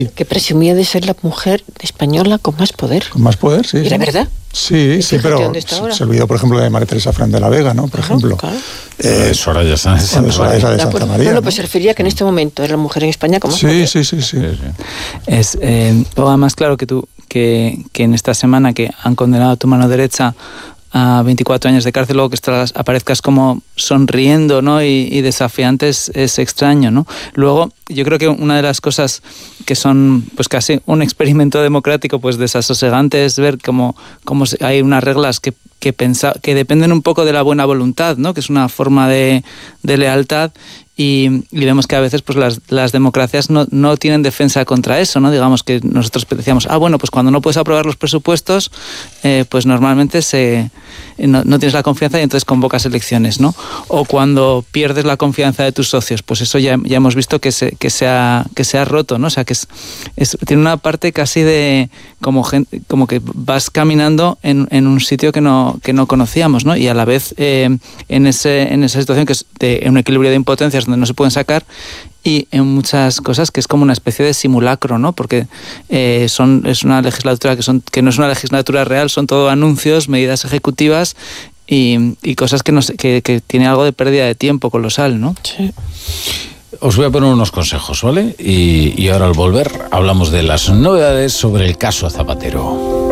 Que presumía de ser la mujer española con más poder. Con más poder, sí. ¿Era verdad? Sí, pero se olvidó, por ejemplo, de María Teresa Fran de la Vega, ¿no? Por ejemplo. Claro. Soraya Sáenz de Santa María. Bueno, pues se refería que en este momento era la mujer en España con más poder. Sí. Es todavía más claro que en esta semana que han condenado a tu mano derecha a 24 años de cárcel, luego que aparezcas como sonriendo, ¿no? y desafiante es extraño, ¿no? Luego, yo creo que una de las cosas que son pues casi un experimento democrático pues desasosegante es ver cómo hay unas reglas que dependen un poco de la buena voluntad, ¿no? Que es una forma de lealtad. Y vemos que a veces pues las democracias no tienen defensa contra eso, ¿no? Digamos que nosotros decíamos, bueno, pues cuando no puedes aprobar los presupuestos, pues normalmente no tienes la confianza y entonces convocas elecciones, ¿no? O cuando pierdes la confianza de tus socios, pues eso ya hemos visto que se ha roto, ¿no? O sea, que tiene una parte casi de como que vas caminando en un sitio que no conocíamos, ¿no? Y a la vez en esa situación que es de un equilibrio de impotencias donde no se pueden sacar, y en muchas cosas que es como una especie de simulacro, ¿no? Porque es una legislatura que no es una legislatura real, son todo anuncios, medidas ejecutivas y cosas que tiene algo de pérdida de tiempo colosal, ¿no? Sí. Os voy a poner unos consejos, ¿vale? Y ahora al volver hablamos de las novedades sobre el caso Zapatero.